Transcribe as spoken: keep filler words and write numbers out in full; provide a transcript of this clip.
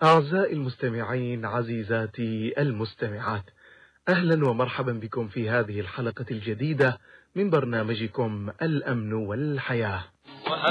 أعزائي المستمعين، عزيزاتي المستمعات، أهلا ومرحبا بكم في هذه الحلقة الجديدة من برنامجكم الأمن والحياة.